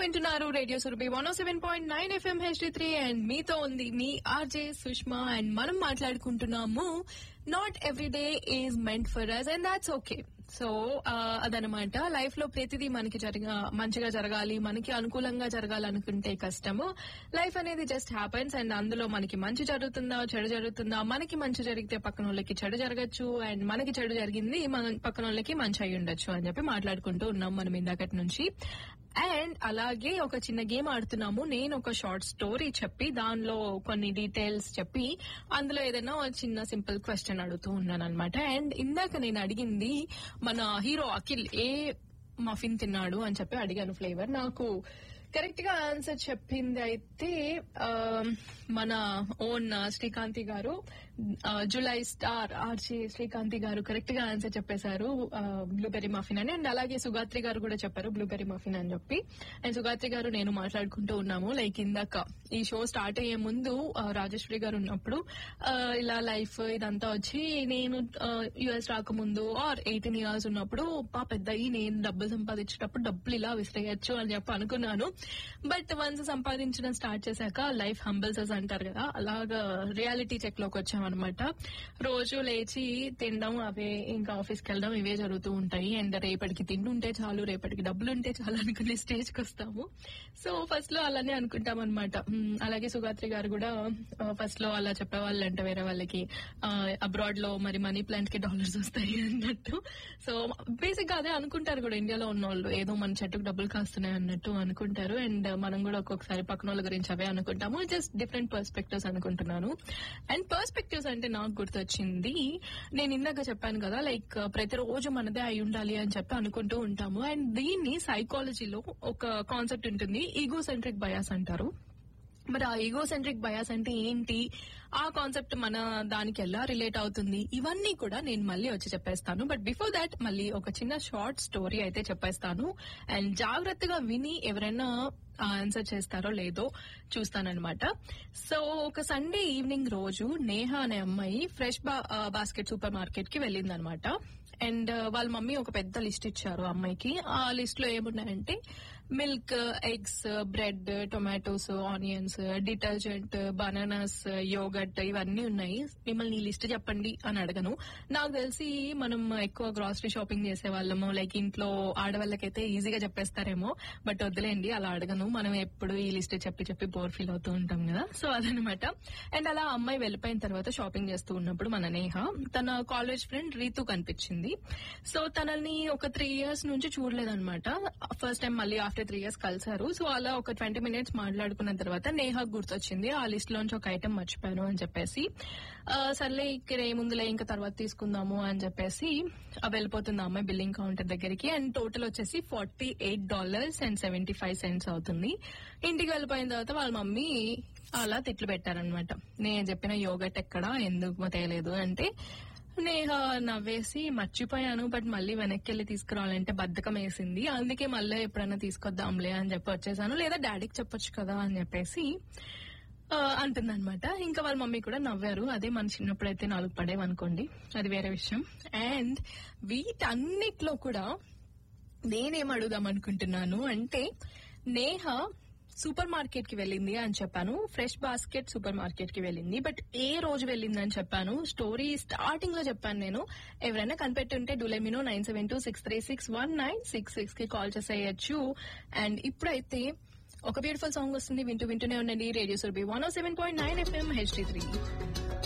వింటున్నారు radio Surabhi 107.9 FM HD3 and మీతో ఉంది మీ ఆర్జే సుష్మా అండ్ మనం మాట్లాడుకుంటున్నాము not every day is meant for us and that's okay. So అదనమాట, life లో ప్రతిదీ మనకి మంచిగా జరగాలి, మనకి అనుకూలంగా జరగాలనుకుంటే కష్టము. లైఫ్ అనేది జస్ట్ హ్యాపెన్స్ అండ్ అందులో మనకి మంచి జరుగుతుందా చెడు జరుగుతుందా, మనకి మంచి జరిగితే పక్కన వాళ్ళకి చెడు జరగచ్చు అండ్ మనకి చెడు జరిగింది మన పక్కన వాళ్ళకి మంచి అయి ఉండొచ్చు అని చెప్పి మాట్లాడుకుంటూ ఉన్నాం మనం ఇందాకటి నుంచి. అండ్ అలాగే ఒక చిన్న గేమ్ ఆడుతున్నాము. నేను ఒక షార్ట్ స్టోరీ చెప్పి దానిలో కొన్ని డీటెయిల్స్ చెప్పి అందులో ఏదైనా చిన్న సింపుల్ క్వశ్చన్ అడుగుతూ ఉన్నాను అనమాట. అండ్ ఇందాక నేను అడిగింది మన హీరో అఖిల్ ఏ మఫిన్ తిన్నాడు అని చెప్పి అడిగాను ఫ్లేవర్. నాకు కరెక్ట్ గా ఆన్సర్ చెప్పింది అయితే మన ఓన్ శ్రీకాంతి గారు, జులై స్టార్ ఆర్జే శ్రీకాంతి గారు కరెక్ట్ గా ఆన్సర్ చెప్పేశారు బ్లూబెర్రీ మఫిన్ అని. అండ్ అలాగే సుగాత్రి గారు కూడా చెప్పారు బ్లూబెర్రీ మఫిన్ అని చెప్పి. అండ్ సుగాత్రి గారు నేను మాట్లాడుకుంటూ ఉన్నాము లైక్ ఇందాక ఈ షో స్టార్ట్ అయ్యే ముందు రాజేశ్వరి గారు ఉన్నప్పుడు ఇలా లైఫ్ ఇదంతా వచ్చి నేను యుఎస్ రాకముందు ఆర్ 18 years ఉన్నప్పుడు పెద్ద నేను డబ్బులు సంపాదించేటప్పుడు డబ్బులు ఇలా విసిరేయచ్చు అని చెప్పి అనుకున్నాను. బట్ వన్స్ సంపాదించడం స్టార్ట్ చేశాక లైఫ్ హంబల్సెస్ అంటారు కదా, అలాగా రియాలిటీ చెక్ లోకి వచ్చామన్నమాట. రోజు లేచి తినడం అవే, ఇంకా ఆఫీస్కి వెళ్ళడం ఇవే జరుగుతూ ఉంటాయి. అండ్ రేపటికి తిండుంటే చాలు, రేపటికి డబ్బులు ఉంటే చాలు అనుకునే స్టేజ్ కి వస్తాము. సో ఫస్ట్ లో అలానే అనుకుంటాం అనమాట. అలాగే సుగాత్రి గారు కూడా ఫస్ట్ లో అలా చెప్పేవాళ్ళు అంట వేరే వాళ్ళకి అబ్రాడ్ లో మరి మనీ ప్లాంట్ కి డాలర్స్ వస్తాయి అన్నట్టు. సో బేసిక్ గా అదే అనుకుంటారు కూడా ఇండియాలో ఉన్న వాళ్ళు, ఏదో మన చెట్టుకు డబ్బులు కాస్తున్నాయి అన్నట్టు అనుకుంటారు. అండ్ మనం కూడా ఒక్కొక్కసారి పక్కన వాళ్ళ గురించి అవే అనుకుంటాము. జస్ట్ డిఫరెంట్ పర్స్పెక్టివ్స్ అనుకుంటున్నాను. అండ్ పర్స్పెక్టివ్స్ అంటే నాకు గుర్తొచ్చింది, నేను ఇందాక చెప్పాను కదా లైక్ ప్రతిరోజు మనదే అయి ఉండాలి అని చెప్పి అనుకుంటూ ఉంటాము. అండ్ దీన్ని సైకాలజీలో ఒక కాన్సెప్ట్ ఉంటుంది, ఈగోసెంట్రిక్ బయాస్ అంటారు. మరి ఆ ఈగోసెంట్రిక్ బయాస్ అంటే ఏంటి, ఆ కాన్సెప్ట్ మన దానికి ఎలా రిలేట్ అవుతుంది, ఇవన్నీ కూడా నేను మళ్ళీ వచ్చి చెప్పేస్తాను. బట్ బిఫోర్ దాట్ మళ్ళీ ఒక చిన్న షార్ట్ స్టోరీ అయితే చెప్పేస్తాను. అండ్ జాగ్రత్తగా విని ఎవరైనా ఆన్సర్ చేస్తారో లేదో చూస్తానన్నమాట. సో ఒక సండే ఈవినింగ్ రోజు నేహ అనే అమ్మాయి ఫ్రెష్ బాస్కెట్ సూపర్ మార్కెట్ కి వెళ్ళిందనమాట. అండ్ వాళ్ళ మమ్మీ ఒక పెద్ద లిస్ట్ ఇచ్చారు అమ్మాయికి. ఆ లిస్ట్ లో ఏమున్నాయంటే milk, eggs, bread, tomatoes, onions, detergent, bananas, yoghurt ఇవన్నీ ఉన్నాయి. మిమ్మల్ని ఈ లిస్ట్ చెప్పండి అని అడగను. నాకు తెలిసి మనం ఎక్కువ గ్రాసరీ షాపింగ్ చేసే వాళ్ళము, లైక్ ఇంట్లో ఆడవాళ్ళకైతే ఈజీగా చెప్పేస్తారేమో, బట్ వద్దులేండి అలా అడగను. మనం ఎప్పుడు ఈ లిస్ట్ చెప్పి చెప్పి బోర్ ఫీల్ అవుతూ ఉంటాం కదా. సో అదనమాట. అండ్ అలా అమ్మాయి వెళ్ళిపోయిన తర్వాత షాపింగ్ చేస్తూ ఉన్నప్పుడు మన నేహ తన కాలేజ్ ఫ్రెండ్ రీతు కనిపించింది. సో తనని ఒక 3 years నుంచి చూడలేదన్నమాట. ఫస్ట్ టైం మళ్ళీ ఆఫ్టర్ 3 years కలిసారు. సో అలా ఒక 20 minutes మాట్లాడుకున్న తర్వాత నేహకు గుర్తొచ్చింది ఆ లిస్ట్ లోంచి ఒక ఐటమ్ మర్చిపోయాను అని చెప్పేసి, సర్లే ఇక్కడ ఏముందిలే ఇంకా తర్వాత తీసుకుందాము అని చెప్పేసి వెళ్ళిపోతుంది అమ్మాయి బిల్లింగ్ కౌంటర్ దగ్గరికి. అండ్ టోటల్ వచ్చేసి $48.75 అవుతుంది. ఇంటికి వెళ్ళిపోయిన తర్వాత వాళ్ళ మమ్మీ అలా తిట్లు పెట్టారనమాట, నేను చెప్పిన యోగట్ ఎక్కడా ఎందుకు తేలేదు అంటే. నేహ నవ్వేసి మర్చిపోయాను బట్ మళ్ళీ వెనక్కి వెళ్లి తీసుకురావాలంటే బద్ధకం వేసింది, అందుకే మళ్ళీ ఎప్పుడైనా తీసుకొద్దాంలే అని చెప్పి వచ్చేసాను, లేదా డాడీకి చెప్పొచ్చు కదా అని చెప్పేసి అంటుందన్నమాట. ఇంకా వాళ్ళ మమ్మీ కూడా నవ్వారు. అదే మన చిన్నప్పుడైతే 4 పడేవనుకోండి, అది వేరే విషయం. అండ్ వీటన్నిట్లో కూడా నేనేం అడుగుదాం అనుకుంటున్నాను అంటే, నేహ సూపర్ మార్కెట్ కి వెళ్ళింది అని చెప్పాను, ఫ్రెష్ బాస్కెట్ సూపర్ మార్కెట్ కి వెళ్ళింది. బట్ ఏ రోజు వెళ్ళింది అని చెప్పాను, స్టోరీ స్టార్టింగ్ లో చెప్పాను నేను. ఎవరైనా కనిపెట్టుంటే డూలెమినో 9726361966 కి కాల్ చేసేయచ్చు. అండ్ ఇప్పుడైతే ఒక బ్యూటిఫుల్ సాంగ్ వస్తుంది, వింటూనే ఉండండి రేడియో సురభి 107.9 FM HD3.